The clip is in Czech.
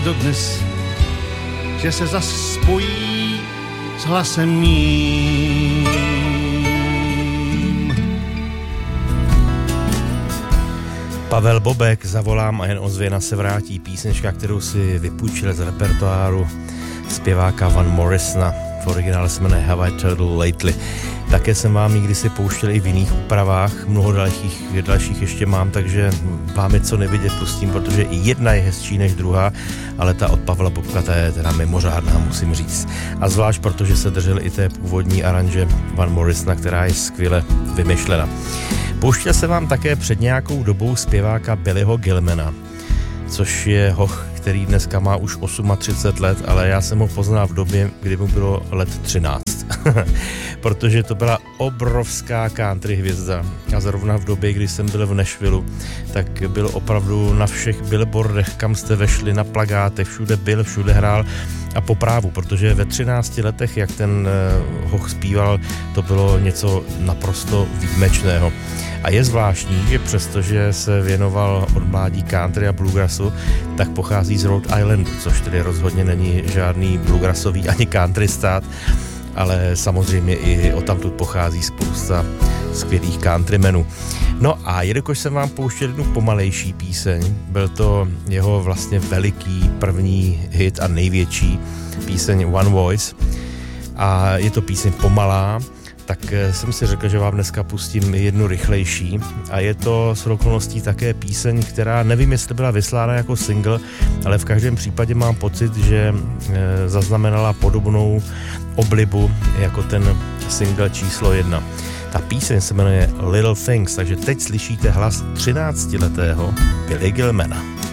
doufám dodnes, že se zas spojí s hlasem mým. Pavel Bobek, Zavolám a jen ozvěna se vrátí, písnička, kterou si vypůjčil z repertoáru zpěváka Van Morrisona. V originále se jmenuje Have I Told Lately. Také jsem vám ji kdysi pouštěl i v jiných úpravách, mnoho dalších ještě mám, takže vám je co nevidět pustím, protože i jedna je hezčí než druhá, ale ta od Pavla Bobka, ta je teda mimořádná, musím říct. A zvlášť, protože se držel i té původní aranže Van Morrisona, která je skvěle vymyšlena. Pouštěl jsem vám také před nějakou dobou zpěváka Billyho Gilmana, což je hoch, který dneska má už 38 let, ale já jsem ho poznal v době, kdy mu bylo let 13. Protože to byla obrovská country hvězda a zrovna v době, kdy jsem byl v Nashvillu, tak byl opravdu na všech billboardech, kam jste vešli, na plakátech, všude byl, všude hrál a po právu, protože ve 13 letech, jak ten hoch zpíval, to bylo něco naprosto výjimečného. A je zvláštní, že přestože se věnoval od mládí country a bluegrassu, tak pochází z Rhode Islandu, což tedy rozhodně není žádný bluegrassový ani country stát, ale samozřejmě i odtamtud pochází spousta skvělých countrymenů. No a jelikož jsem vám pouštěl jednu pomalejší píseň, byl to jeho vlastně veliký první hit a největší píseň One Voice a je to píseň pomalá, tak jsem si řekl, že vám dneska pustím jednu rychlejší a je to s okolností také píseň, která nevím, jestli byla vyslána jako single, ale v každém případě mám pocit, že zaznamenala podobnou oblibu jako ten single číslo 1. Ta píseň se jmenuje Little Things, takže teď slyšíte hlas 13letého Billy Gilmana.